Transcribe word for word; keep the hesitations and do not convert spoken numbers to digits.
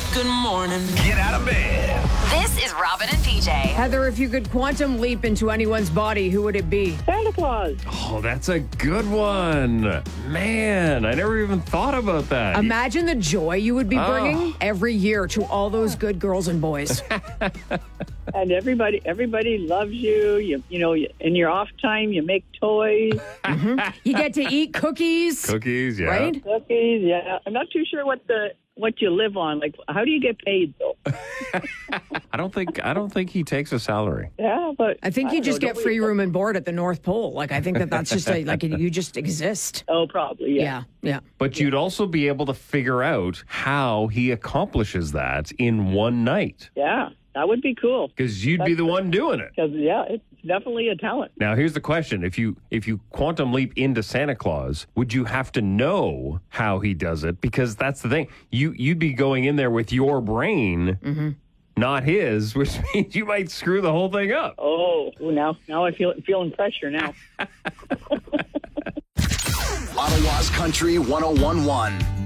Good morning. Get out of bed. This is Robin and P J. Heather, if you could quantum leap into anyone's body, who would it be? Santa Claus. Oh, that's a good one. Man, I never even thought about that. Imagine the joy you would be Oh. bringing every year to all those good girls and boys. And everybody everybody loves you. You you know, in your off time, you make toys, You get to eat cookies, Cookies, yeah. right? cookies. Yeah. I'm not too sure what the what you live on. Like, how do you get paid, though? I don't think I don't think he takes a salary. Yeah, but I think you don't just know, get don't free we- room and board at the North Pole. Like, I think that that's just a, like, you just exist. Oh, probably. Yeah. Yeah, yeah. But you'd also be able to figure out how he accomplishes that in one night. Yeah, that would be cool. Because you'd be the one doing it. Because yeah, it's definitely a talent. Now, here's the question. If you if you quantum leap into Santa Claus, would you have to know how he does it? Because that's the thing. You, you'd be going in there with your brain, not his, which means you might screw the whole thing up. Oh, ooh, now now I feel feeling pressure now. Ottawa's Country one oh one one.